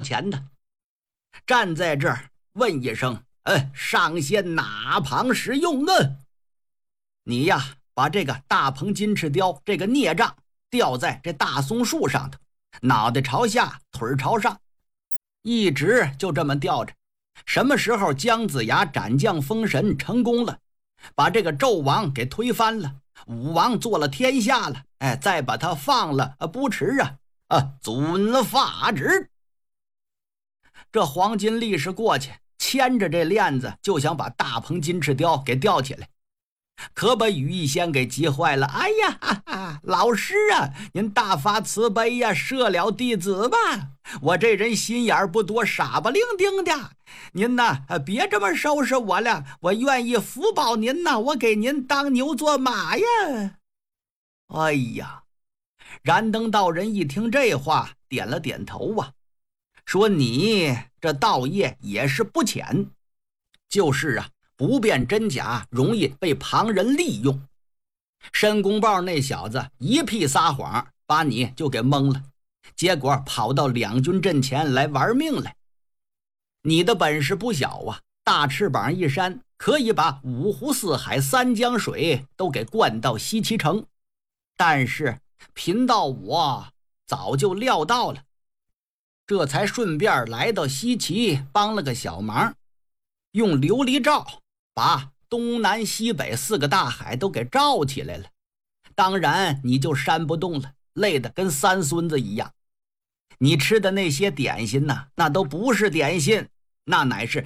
前的，站在这儿问一声：上仙哪旁使用呢？你呀，把这个大鹏金翅雕这个孽障吊在这大松树上头，脑袋朝下，腿朝上，一直就这么吊着。什么时候姜子牙斩将封神成功了，把这个纣王给推翻了，武王做了天下了，再把他放了不迟遵法旨。这黄金力士过去牵着这链子，就想把大鹏金翅雕给吊起来，可把羽翼仙给急坏了。哎呀，老师啊，您大发慈悲呀，赦了弟子吧，我这人心眼不多，傻不伶仃的，您呐别这么收拾我了，我愿意福报您呐，我给您当牛做马呀。哎呀，燃灯道人一听这话，点了点头啊，说你这道业也是不浅，就是啊，不辨真假，容易被旁人利用。申公豹那小子一屁撒谎，把你就给蒙了，结果跑到两军阵前来玩命来。你的本事不小啊，大翅膀一扇，可以把五湖四海三江水都给灌到西岐城。但是贫道我早就料到了，这才顺便来到西岐帮了个小忙，用琉璃罩把东南西北四个大海都给罩起来了。当然你就扇不动了，累得跟三孙子一样。你吃的那些点心呐，那都不是点心，那乃是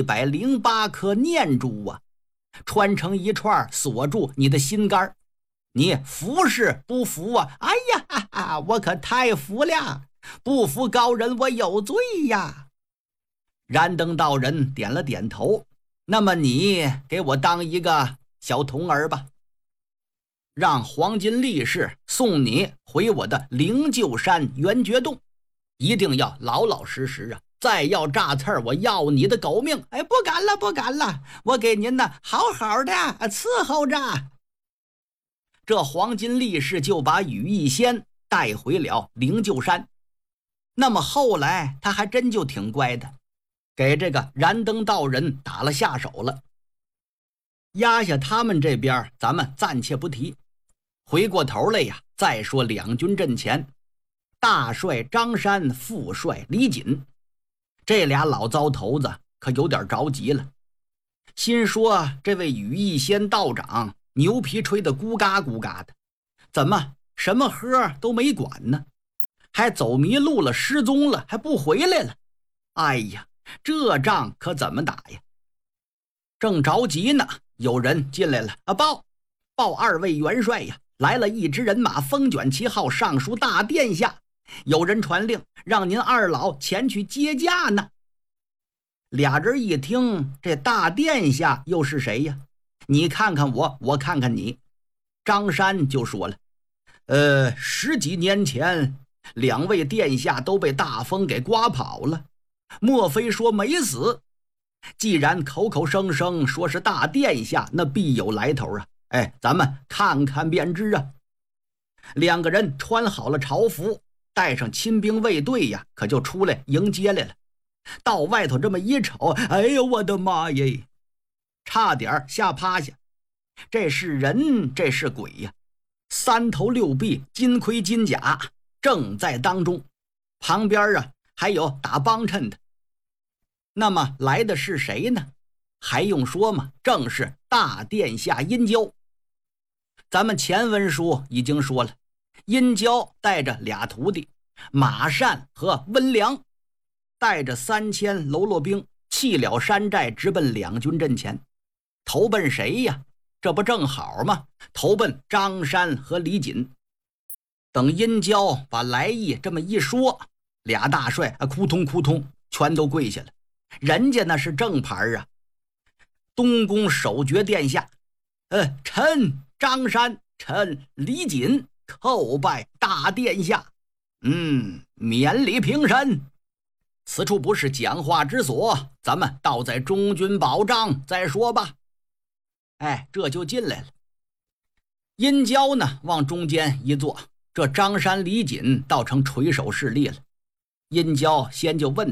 108颗念珠啊，穿成一串锁住你的心肝。你服是不服啊？哎呀，我可太服了，不服高人我有罪呀。燃灯道人点了点头，那么你给我当一个小童儿吧，让黄金力士送你回我的灵鹫山圆觉洞，一定要老老实实啊，再要炸刺儿，我要你的狗命。不敢了，不敢了，我给您呢好好的伺候着。这黄金力士就把羽翼仙带回了灵鹫山。那么后来他还真就挺乖的，给这个燃灯道人打了下手了。压下他们这边咱们暂且不提，回过头来呀，再说两军阵前，大帅张山，副帅李锦，这俩老糟头子可有点着急了，心说这位羽翼仙道长牛皮吹得咕嘎咕嘎的，怎么什么喝都没管呢，还走迷路了，失踪了，还不回来了。哎呀，这仗可怎么打呀？正着急呢，有人进来了报二位元帅呀，来了一支人马，风卷旗号，上书大殿下，有人传令让您二老前去接驾呢。俩人一听，这大殿下又是谁呀？你看看我，我看看你。张山就说了，10几年前两位殿下都被大风给刮跑了，莫非说没死？既然口口声声说是大殿下，那必有来头啊！咱们看看便知啊。两个人穿好了朝服，带上亲兵卫队呀，可就出来迎接来了。到外头这么一瞅，哎呦我的妈耶，差点吓趴下。这是人，这是鬼呀！3头6臂，金盔金甲，正在当中。旁边啊还有打帮衬的。那么来的是谁呢？还用说吗？正是大殿下殷郊。咱们前文书已经说了，殷郊带着俩徒弟马善和温良，带着3000喽啰兵弃了山寨，直奔两军阵前。投奔谁呀？这不正好吗？投奔张山和李锦。等殷郊把来意这么一说，俩大帅扑通扑通全都跪下了。人家那是正牌啊，东宫守爵殿下，臣张山，臣李锦叩拜大殿下。免礼平身，此处不是讲话之所，咱们倒在中军保障再说吧。这就进来了。殷郊呢往中间一坐，这张山李锦倒成垂手势立了。殷郊先就问